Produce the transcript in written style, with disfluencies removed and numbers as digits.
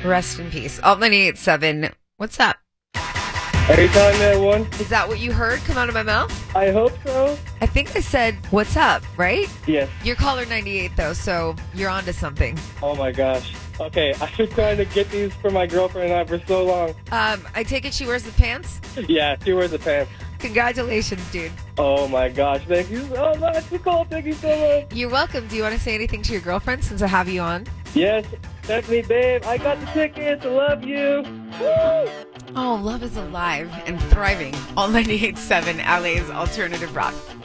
Rest in peace. Alt 98.7. What's up? Are you telling me I won? Is that what you heard come out of my mouth? I hope so. I think I said, what's up, right? Yes. You're caller 98, though, so you're on to something. Oh my gosh. Okay, I've been trying to get these for my girlfriend and I for so long. I take it she wears the pants? Yeah, she wears the pants. Congratulations, dude. Oh my gosh, thank you so much, Nicole. Thank you so much. You're welcome. Do you want to say anything to your girlfriend since I have you on? Yes, Stephanie, babe, I got the tickets. I love you. Woo! Oh, love is alive and thriving. All 98.7 LA's alternative rock.